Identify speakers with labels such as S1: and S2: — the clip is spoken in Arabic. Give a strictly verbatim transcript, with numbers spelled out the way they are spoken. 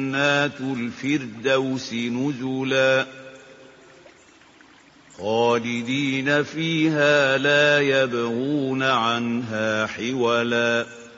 S1: جَنَّاتُ الْفِرْدَوْسِ نُزُلًا خَالِدِينَ فِيهَا لَا يَبْغُونَ عَنْهَا حِوَلًا